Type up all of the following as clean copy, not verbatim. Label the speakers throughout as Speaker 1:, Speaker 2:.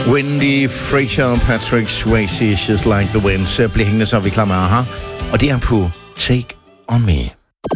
Speaker 1: Wendy Fraser og Patrick Swayze, Just Like the Wind. Så bliver hængende, så vi klar med AHA. Og det er på Take On Me.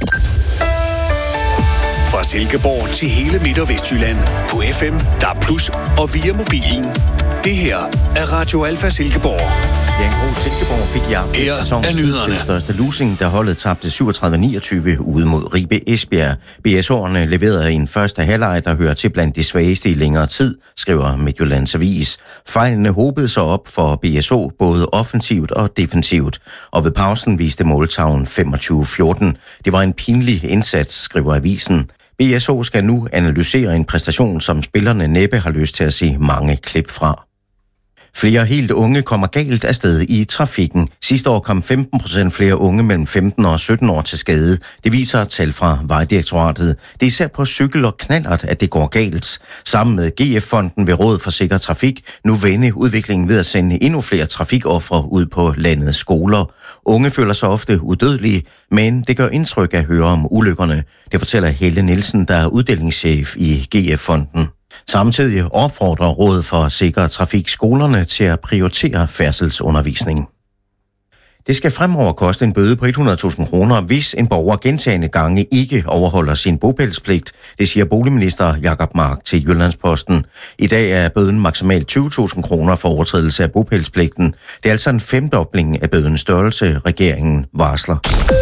Speaker 2: Fra Silkeborg til hele Midt- og Vestjylland. På FM, DAB+, og via mobilen. Det her er Radio Alfa Silkeborg.
Speaker 3: Jan Silkeborg fik i aften sæsonens største losing, da holdet tabte 37-29 ude mod Ribe Esbjerg. BSO'erne leverede en første halvleg, der hører til blandt de svageste i længere tid, skriver Midtjyllands Avis. Fejlene hobede sig op for BSO, både offensivt og defensivt, og ved pausen viste måltavlen 25-14. Det var en pinlig indsats, skriver avisen. BSO skal nu analysere en præstation, som spillerne næppe har lyst til at se mange klip fra. Flere helt unge kommer galt afsted i trafikken. Sidste år kom 15% flere unge mellem 15 og 17 år til skade. Det viser tal fra Vejdirektoratet. Det er især på cykel og knallert, at det går galt. Sammen med GF-fonden ved Rådet for Sikker Trafik nu vende udviklingen ved at sende endnu flere trafikofre ud på landets skoler. Unge føler sig ofte udødelige, men det gør indtryk at høre om ulykkerne. Det fortæller Helle Nielsen, der er uddelingschef i GF-fonden. Samtidig opfordrer Rådet for Sikker Trafik skolerne til at prioritere færdselsundervisning. Det skal fremover koste en bøde på 100.000 kroner, hvis en borger gentagne gange ikke overholder sin bopælspligt. Det siger boligminister Jakob Mark til Jyllandsposten. I dag er bøden maksimalt 20.000 kroner for overtrædelse af bopælspligten. Det er altså en femdobling af bødens størrelse, regeringen varsler.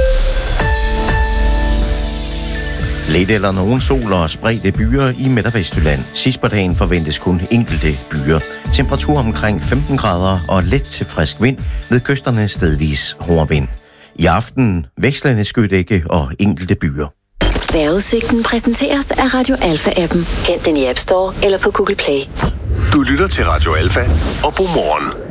Speaker 3: Lidt eller nogen sol og spredte byer i Midt- og Vestjylland. Sidst på dagen forventes kun enkelte byer. Temperatur omkring 15 grader og let til frisk vind. Ved kysterne stedvis hård vind. I aften vekslende skydække og enkelte byer.
Speaker 4: Vejrudsigten præsenteres af Radio Alfa-appen. Hent den i App Store eller på Google Play.
Speaker 2: Du lytter til Radio Alfa, og god morgen.